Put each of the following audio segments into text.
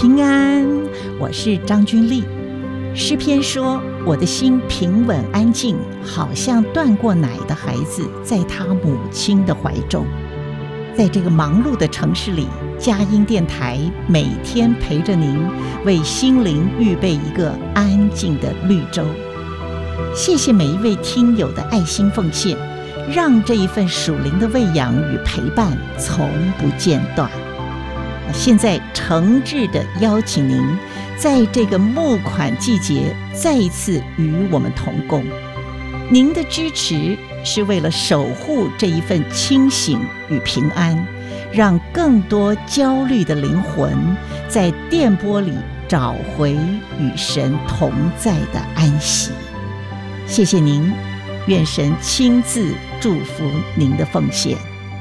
平安，我是张君丽。诗篇说，我的心平稳安静，好像断过奶的孩子在他母亲的怀中。在这个忙碌的城市里，佳音电台每天陪着您，为心灵预备一个安静的绿洲。谢谢每一位听友的爱心奉献，让这一份属灵的喂养与陪伴从不间断。现在诚挚地邀请您，在这个募款季节再一次与我们同工。您的支持是为了守护这一份清醒与平安，让更多焦虑的灵魂在电波里找回与神同在的安息。谢谢您，愿神亲自祝福您的奉献。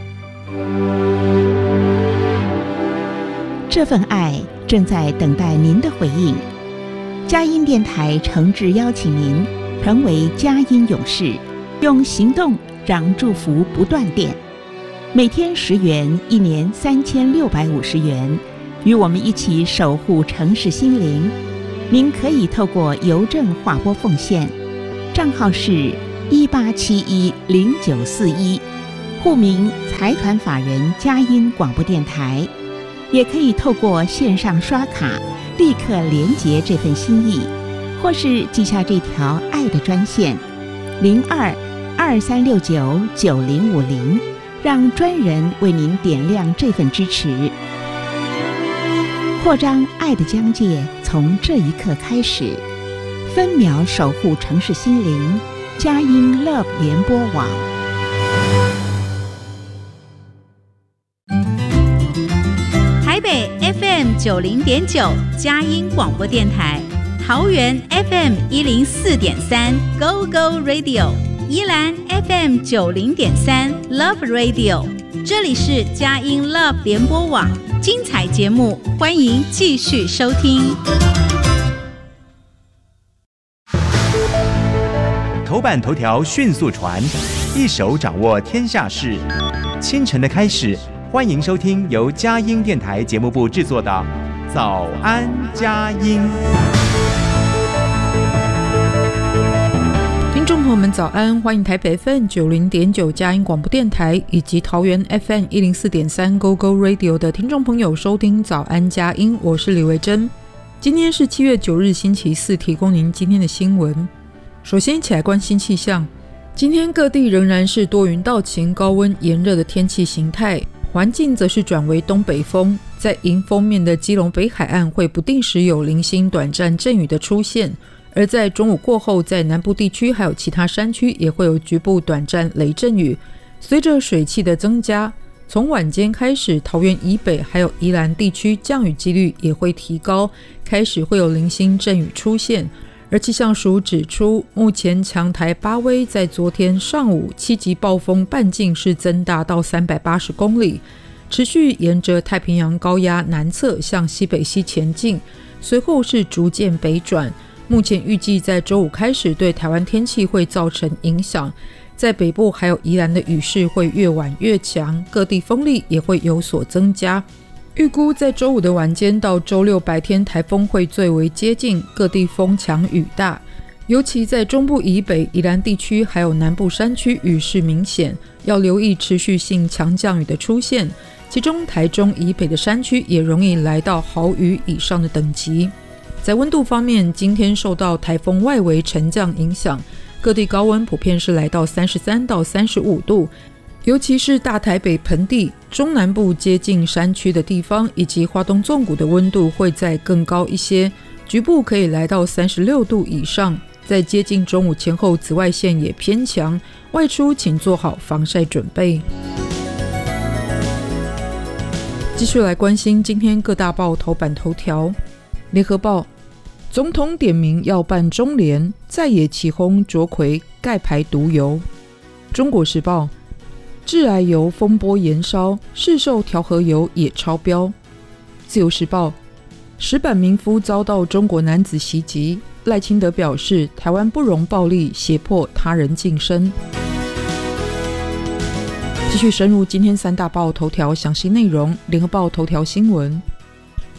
这份爱正在等待您的回应。佳音电台诚挚邀请您成为佳音勇士，用行动让祝福不断电。每天10元，一年3650元，与我们一起守护城市心灵。您可以透过邮政划拨奉献，账号是18710941，户名财团法人佳音广播电台。也可以透过线上刷卡立刻连结这份心意，或是记下这条爱的专线0223699050，让专人为您点亮这份支持。扩张爱的疆界从这一刻开始，分秒守护城市心灵，佳音 Love 联播网。 台北 FM 90.9佳音广播电台，桃园 FM 104.3 Go Go Radio， 宜兰 FM 90.3 Love Radio， 这里是佳音 Love 联播网，精彩节目欢迎继续收听。 头版头条迅速传，一手掌握天下事。清晨的开始，欢迎收听由佳音电台节目部制作的《早安佳音》。 听众朋友们早安，欢迎台北 FM 90.9佳音广播电台以及桃园 FM 104.3 Go Go Radio 的听众朋友收听早安佳音，我是李维珍。今天是7月9日星期四，提供您今天的新闻。首先一起来关心气象，今天各地仍然是多云到晴、高温炎热的天气形态，环境则是转为东北风，在迎风面的基隆北海岸会不定时有零星短暂阵雨的出现，而在中午过后，在南部地区还有其他山区也会有局部短暂雷阵雨。随着水汽的增加，从晚间开始，桃园以北还有宜兰地区降雨几率也会提高，开始会有零星阵雨出现。而气象署指出，目前强台巴威在昨天上午7级暴风半径是增大到380公里，持续沿着太平洋高压南侧向西北西前进，随后是逐渐北转。目前预计在周五开始对台湾天气会造成影响，在北部还有宜兰的雨势会越晚越强，各地风力也会有所增加。预估在周五的晚间到周六白天，台风会最为接近，各地风强雨大，尤其在中部以北、宜兰地区还有南部山区雨势明显，要留意持续性强降雨的出现，其中台中以北的山区也容易来到豪雨以上的等级。在温度方面，今天受到台风外围沉降影响，各地高温普遍是来到33到35度，尤其是大台北盆地、中南部接近山区的地方以及花东纵谷的温度会再更高一些，局部可以来到36度以上。在接近中午前后，紫外线也偏强，外出请做好防晒准备。继续来关心今天各大报头版头条。联合报，总统点名要办中联，在野起哄卓奎盖牌毒油。中国时报，致癌油风波延烧，市售调和油也超标。自由时报，石板民夫遭到中国男子袭击，赖清德表示台湾不容暴力胁迫他人晋升。继续深入今天三大报头条详细内容。联合报头条新闻，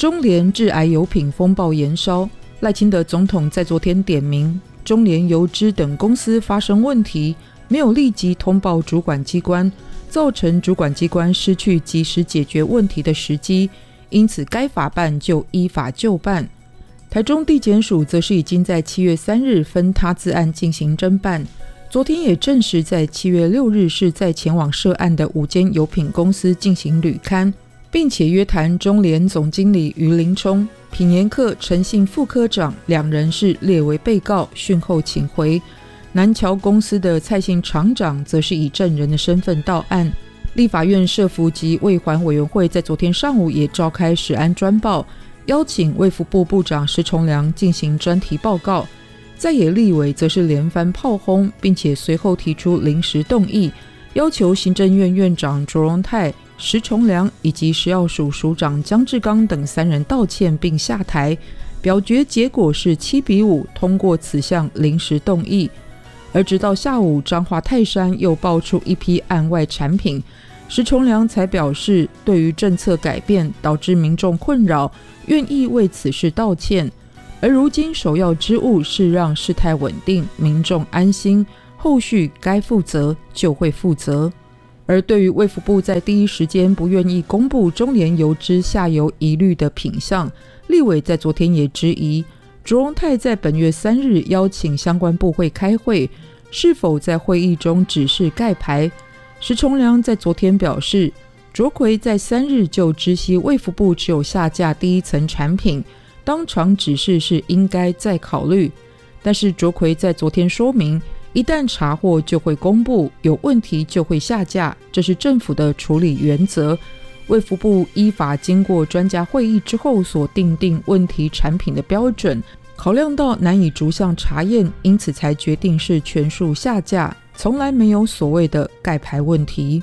中联致癌油品风暴延烧，赖清德总统在昨天点名中联油脂等公司发生问题，没有立即通报主管机关，造成主管机关失去及时解决问题的时机，因此该法办就依法就办。台中地检署则是已经在7月3日分他自案进行侦办，昨天也证实在7月6日是在前往涉案的5间油品公司进行履勘，并且约谈中联总经理于林冲、品研科陈姓副科长2人是列为被告，讯后请回。南侨公司的蔡姓厂长则是以证人的身份到案。立法院社福及卫环委员会在昨天上午也召开食安专报，邀请卫福部部长石崇良进行专题报告。在野立委则是连番炮轰，并且随后提出临时动议，要求行政院院长卓荣泰、石崇良以及食药署署长江志刚等3人道歉并下台。表决结果是7-5通过此项临时动议。而直到下午，彰化泰山又爆出一批案外产品，石崇良才表示对于政策改变导致民众困扰，愿意为此事道歉。而如今首要之务是让事态稳定，民众安心，后续该负责就会负责。而对于卫福部在第一时间不愿意公布中联油脂下游疑虑的品项，立委在昨天也质疑卓荣泰在本月3日邀请相关部会开会，是否在会议中指示盖牌。石崇良在昨天表示，卓奎在3日就知悉卫福部只有下架第一层产品，当场指示是应该再考虑。但是卓奎在昨天说明，一旦查获就会公布，有问题就会下架，这是政府的处理原则。卫福部依法经过专家会议之后所订定问题产品的标准，考量到难以逐项查验，因此才决定是全数下架，从来没有所谓的盖牌问题。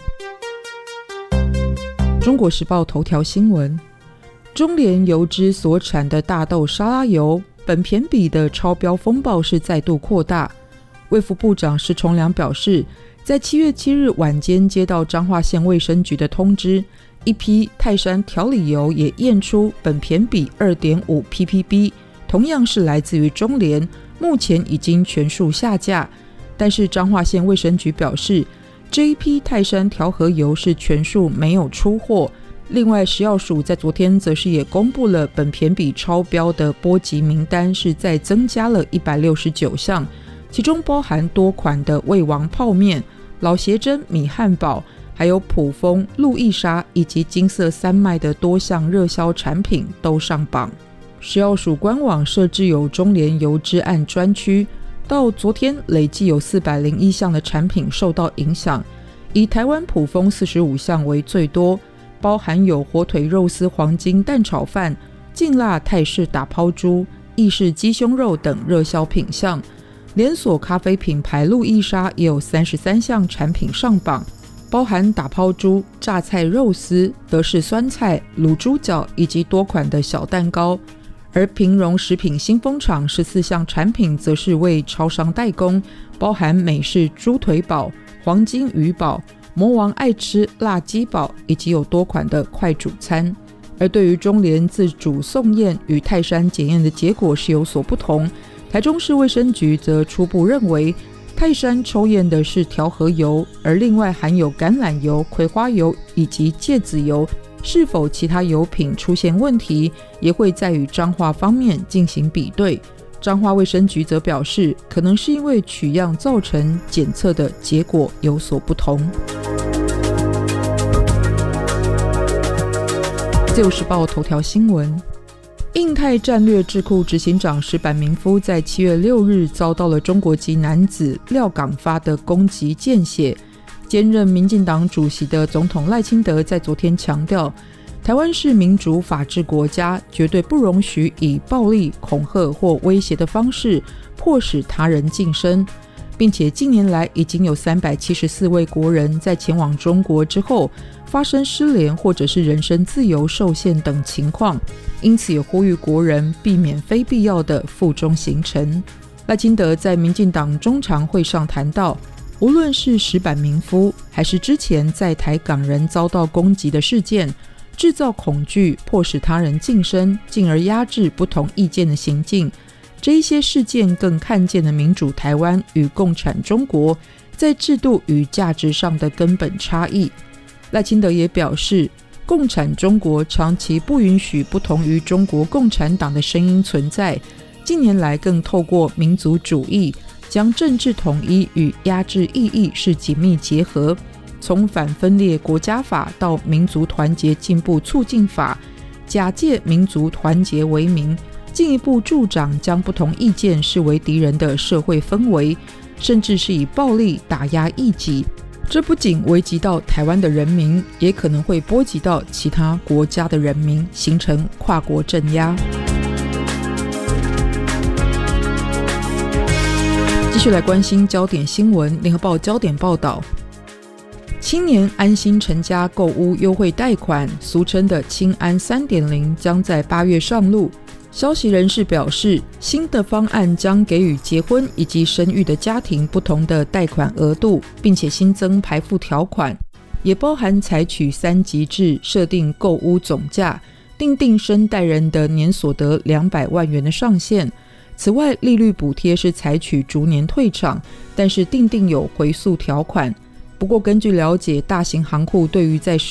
中国时报头条新闻，中联油脂所产的大豆沙拉油苯醅比的超标风暴是再度扩大。卫福部长石崇良表示，在7月7日晚间接到彰化县卫生局的通知，一批泰山调理油也验出苯醅比 2.5 ppb， 同样是来自于中联，目前已经全数下架。但是彰化县卫生局表示，这一批泰山调和油是全数没有出货。另外食药署在昨天则是也公布了苯醅比超标的波及名单，是再增加了169项，其中包含多款的味王泡面、老协珍米汉堡，还有普丰、路易莎以及金色三麦的多项热销产品都上榜。食药署官网设置有中联油脂案专区，到昨天累计有401项的产品受到影响，以台湾普丰45项为最多，包含有火腿肉丝黄金蛋炒饭、劲辣泰式打抛猪、意式鸡胸肉等热销品项。连锁咖啡品牌路易莎也有33项产品上榜，包含打抛猪、榨菜肉丝、德式酸菜、卤猪脚以及多款的小蛋糕。而平荣食品新风厂14项产品则是为超商代工，包含美式猪腿堡、黄金鱼堡、魔王爱吃辣鸡堡以及有多款的快煮餐。而对于中联自主送验与泰山检验的结果是有所不同，台中市卫生局则初步认为泰山抽验的是调和油，而另外含有橄榄油、葵花油以及芥子油，是否其他油品出现问题，也会再与彰化方面进行比对。彰化卫生局则表示，可能是因为取样造成检测的结果有所不同。自由时报头条新闻，印太战略智库执行长石坂明夫在7月6日遭到了中国籍男子廖港发的攻击见血。兼任民进党主席的总统赖清德在昨天强调，台湾是民主法治国家，绝对不容许以暴力、恐吓或威胁的方式迫使他人晋升，并且近年来已经有374位国人在前往中国之后发生失联或者是人身自由受限等情况，因此也呼吁国人避免非必要的赴中行程。赖清德在民进党中常会上谈到，无论是石坂明夫还是之前在台港人遭到攻击的事件， 制造恐惧，迫使他人晋升，进而压制不同意见的行径。这一些事件更看见了民主台湾与共产中国在制度与价值上的根本差异。赖清德也表示，共产中国长期不允许不同于中国共产党的声音存在，近年来更透过民族主义将政治统一与压制异议是紧密结合，从反分裂国家法到民族团结进步促进法，假借民族团结为名，进一步助长将不同意见视为敌人的社会氛围，甚至是以暴力打压异己。这不仅危及到台湾的人民，也可能会波及到其他国家的人民，形成跨国镇压。继续来关心焦点新闻，联合报焦点报道，青年安心成家购屋优惠贷款，俗称的青安 3.0 将在8月上路。消息人士表示，新的方案将给予结婚以及生育的家庭不同的贷款额度，并且新增排付条款，也包含采取3级制设定购屋总价，订定生贷人的年所得200万元的上限。此外，利率补贴是采取逐年退场，但是订定有回溯条款。不过根据了解，大型行库对于在